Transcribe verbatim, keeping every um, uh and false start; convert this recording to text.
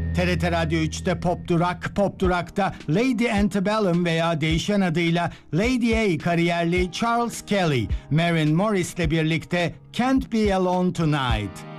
T R T Radyo üçte Pop Durak, Pop Durak'ta Lady Antebellum veya değişen adıyla Lady A kariyerli Charles Kelly, Maren Morris'le birlikte Can't Be Alone Tonight.